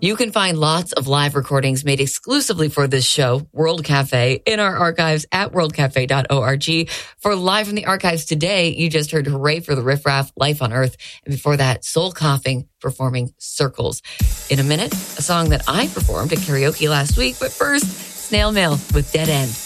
You can find lots of live recordings made exclusively for this show, World Cafe, in our archives at worldcafe.org. For Live from the Archives today, you just heard Hooray for the Riff Raff, Life on Earth, and before that, Soul Coughing performing Circles. In a minute, a song that I performed at karaoke last week, but first, Snail Mail with Dead End.